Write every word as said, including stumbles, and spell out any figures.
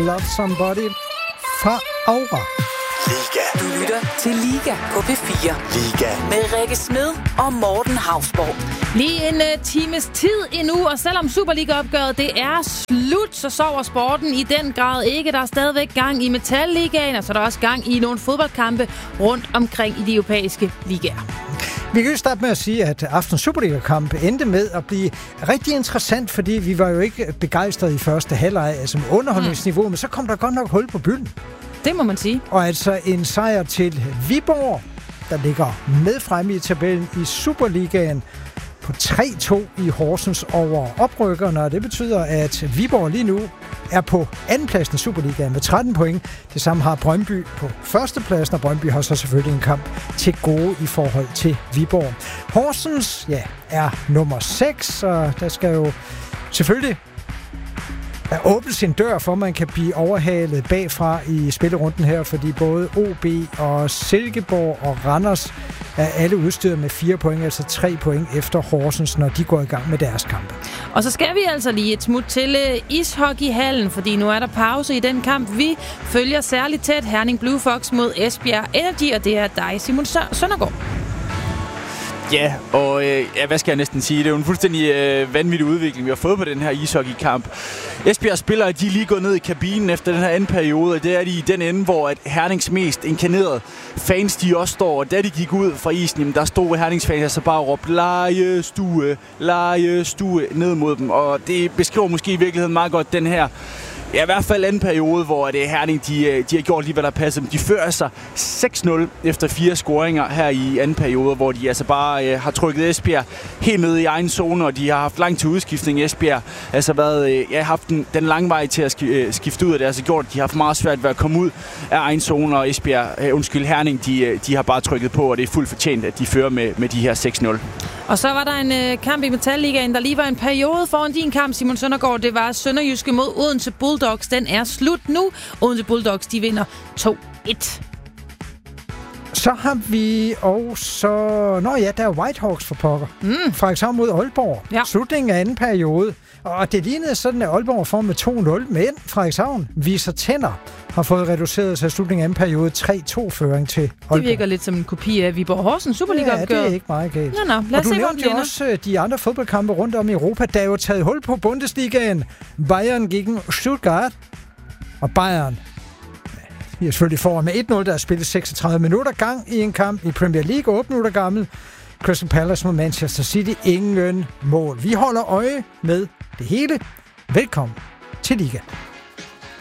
Love Somebody fra Aura. Liga. Du lytter til Liga på P fire. Liga. Med Rikke Smed og Morten Hausborg. Lige en uh, times tid endnu, og selvom Superliga-opgøret det er slut, så sover sporten i den grad ikke. Der er stadigvæk gang i Metalligaen, og så er der også gang i nogle fodboldkampe rundt omkring i de europæiske ligaer. Vi kan jo starte med at sige, at aftens Superliga-kamp endte med at blive rigtig interessant, fordi vi var jo ikke begejstrede i første halvleg, altså underholdningsniveau, mm. men så kom der godt nok hul på bylden. Det må man sige. Og altså en sejr til Viborg, der ligger med fremme i tabellen i Superligaen på tre to i Horsens over oprykkerne, og det betyder, at Viborg lige nu er på andenpladsen i Superligaen med tretten point. Det samme har Brøndby på førstepladsen, og Brøndby har så selvfølgelig en kamp til gode i forhold til Viborg. Horsens, ja, er nummer seks, og der skal jo selvfølgelig at åbne sin dør for, at man kan blive overhalet bagfra i spillerunden her, fordi både O B og Silkeborg og Randers er alle udstyret med fire point, altså tre point efter Horsens, når de går i gang med deres kampe. Og så skal vi altså lige et smut til uh, ishockeyhallen, fordi nu er der pause i den kamp. Vi følger særligt tæt Herning Blue Fox mod Esbjerg Energy, og det er dig, Simon Søndergaard. Ja, og øh, ja, hvad skal jeg næsten sige? Det er jo en fuldstændig øh, vanvittig udvikling, vi har fået på den her ishockeykamp. Esbjerg spillere, de er lige gået ned i kabinen efter den her anden periode, og det er de i den ende, hvor at Hernings mest inkarnerede fans, de også står, og da de gik ud fra isen, jamen, der stod Hernings fans altså bare og råbte lejestue, lejestue ned mod dem, og det beskriver måske i virkeligheden meget godt den her, ja, i hvert fald anden periode, hvor det Herning, de, de har gjort lige, hvad der passer dem. De fører sig seks nul efter fire scoringer her i anden periode, hvor de altså bare øh, har trykket Esbjerg helt ned i egen zone, og de har haft lang til udskiftning. Esbjerg altså været, øh, ja, haft den, den lange vej til at skifte ud, og det har altså gjort, at de har haft meget svært ved at komme ud af egen zone, og Esbjerg, øh, undskyld, Herning, de, de har bare trykket på, og det er fuldt fortjent, at de fører med, med de her seks nul. Og så var der en øh, kamp i Metalligaen, der lige var en periode foran din kamp, Simon Søndergaard. Det var Sønderjyske mod Odense Bulldogs. Den er slut nu. Odense Bulldogs, de vinder to et. Så har vi også... Nå ja, der er Whitehawks for pokker. Mm. Frederikshavn mod Aalborg. Ja. Slutningen af anden periode. Og det lignede sådan, at Aalborg får med to nul. Men Frederikshavn viser tænder. Har fået reduceret sig slutningen af anden periode tre to-føring til Aalborg. Det virker lidt som en kopi af Viborg Horsens Superliga-opgør. Ja, det er ikke meget galt. Nå, nå. Lad og du se, nævnte jo også de andre fodboldkampe rundt om i Europa, der er jo taget hul på Bundesligaen. Bayern gegen Stuttgart. Og Bayern, vi er selvfølgelig foran med et nul, der er spillet seksogtredive minutter gang i en kamp i Premier League, otte minutter gammel. Crystal Palace mod Manchester City, ingen mål. Vi holder øje med det hele. Velkommen til Liga.